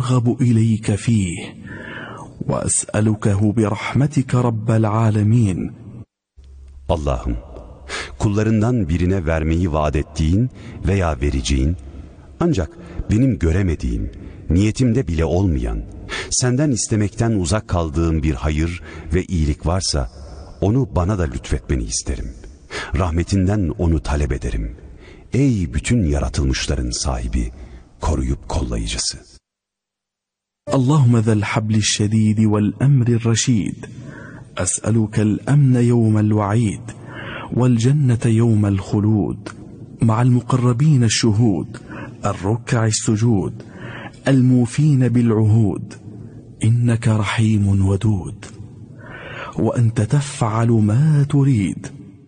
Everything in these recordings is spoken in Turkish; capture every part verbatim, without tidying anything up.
أرغب إليك فيه وأسألكه برحمتك رب العالمين. Allah'ım, kullarından birine vermeyi vaat ettiğin veya vereceğin, ancak benim göremediğim, niyetimde bile olmayan, senden istemekten uzak kaldığım bir hayır ve iyilik varsa, onu bana da lütfetmeni isterim. Rahmetinden onu talep ederim. Ey bütün yaratılmışların sahibi, koruyup kollayıcısı. Allahümme zel hablil şedidi vel emril reşid. Es'elukel emne yevmel va'id. Vel cennete yevmel hulud. Ma'al mukarrabine şuhud. El-rukka'i sucud. El-mufine bil'uhud. İnneke rahimun vedud. Ve ente tef'alu ma turid.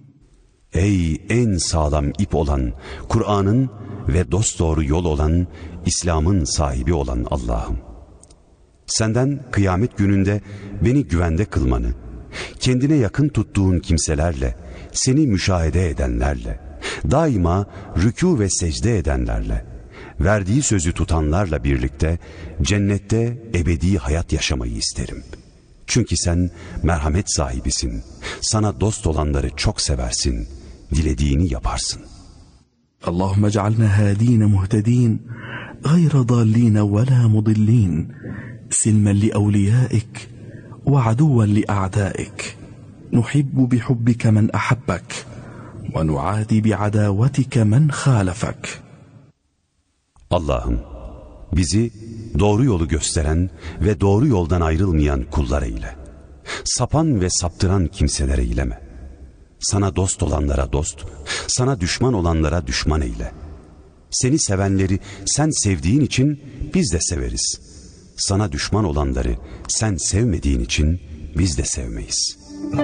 Ey en sağlam ip olan, Kur'an'ın ve dosdoğru yol olan, İslam'ın sahibi olan Allah'ım. Senden kıyamet gününde beni güvende kılmanı, kendine yakın tuttuğun kimselerle, seni müşahede edenlerle, daima rükû ve secde edenlerle, verdiği sözü tutanlarla birlikte cennette ebedi hayat yaşamayı isterim. Çünkü sen merhamet sahibisin, sana dost olanları çok seversin, dilediğini yaparsın. Allahümme ec'alna hadîne muhtedîn, gayre dâllîne ve lâ mudillîn, silmen li evliyâik ve aduven li a'dâik. Nuhibbu bihubbike men ahabbek ve nu'âdi bi'adâvetike men khâlefek. Allah'ım, bizi doğru yolu gösteren ve doğru yoldan ayrılmayan kullar eyle. Sapan ve saptıran kimselere eyleme. Sana dost olanlara dost, sana düşman olanlara düşman eyle. Seni sevenleri sen sevdiğin için biz de severiz. Sana düşman olanları sen sevmediğin için biz de sevmeyiz.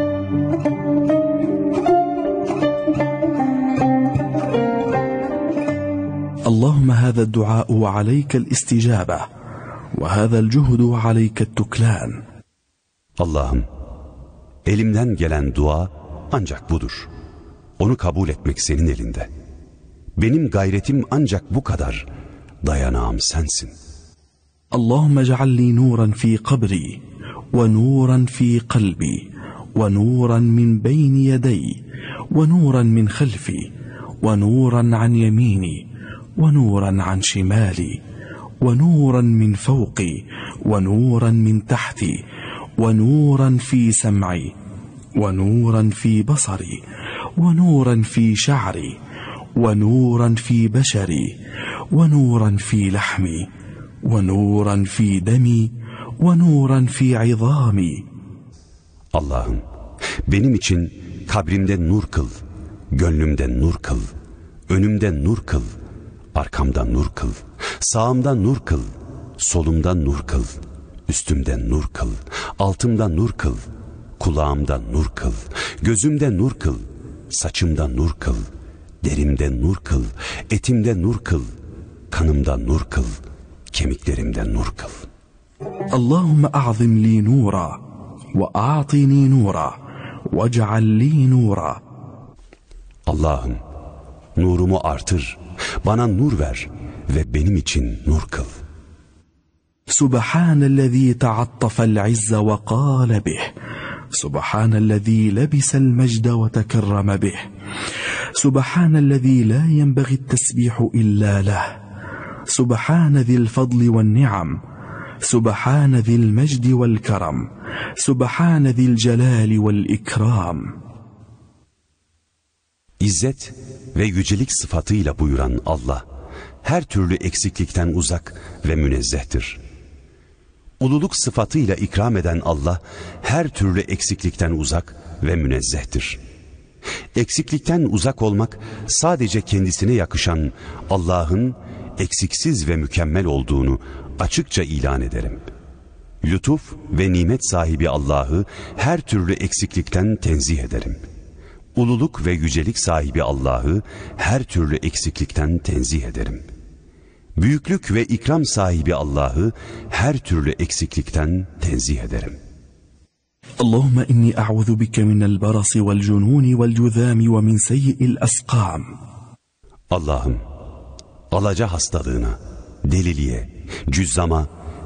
Allahümme hâzel duâ'u ve aleykel isticâbe ve hâzel cuhdu ve aleykel tuklân. Allah'ım, elimden gelen dua ancak budur. Onu kabul etmek senin elinde. Benim gayretim ancak bu kadar. Dayanağım sensin. Allahümme ec'alli nuran fi kabri ve nuran fi kalbi ve nuran min beyni yedey ve nuran min halfi ve nuran an yemini ve nuran an şimali ve nuran min fevki ve nuran min tahti ve nuran fi sem'i ve nuran fi basari ve nuran fi şa'ri ve nuran fi beşeri ve nuran fi lahmi ve nuran fi demi ve nuran fi izami. Allah'ım, benim için kabrimde nur kıl, gönlümde nur kıl, önümde nur kıl, arkamda nur kıl, sağımda nur kıl, solumda nur kıl, üstümde nur kıl, altımda nur kıl, kulağımda nur kıl, gözümde nur kıl, saçımda nur kıl, derimde nur kıl, etimde nur kıl, kanımda nur kıl, kemiklerimde nur kıl. Allahümme a'zim li nura ve a'tini nura ve ceal li nura. Allah'ım, nurumu artır, bana nur ver ve benim için nur kıl. Subhanellezî ta'attafel izze ve qâle bih. Subhanellezî lebisel mecde ve tekerreme bih. Subhanellezî la yenbeğit tesbihu illa leh. Subhane zil fadli ve ni'am. Subhane zil mecdi vel kerem. Subhane zil celali vel ikram. İzzet ve yücelik sıfatıyla buyuran Allah, her türlü eksiklikten uzak ve münezzehtir. Ululuk sıfatıyla ikram eden Allah, her türlü eksiklikten uzak ve münezzehtir. Eksiklikten uzak olmak, sadece kendisine yakışan Allah'ın eksiksiz ve mükemmel olduğunu açıkça ilan ederim. Lütuf ve nimet sahibi Allah'ı her türlü eksiklikten tenzih ederim. Ululuk ve yücelik sahibi Allah'ı her türlü eksiklikten tenzih ederim. Büyüklük ve ikram sahibi Allah'ı her türlü eksiklikten tenzih ederim. Allahümme inni a'udhu bike minel barasi vel cununi vel cüzami ve min seyyi'il asqam. Allah'ım, alaca hastalığına, deliliğe, cüzzama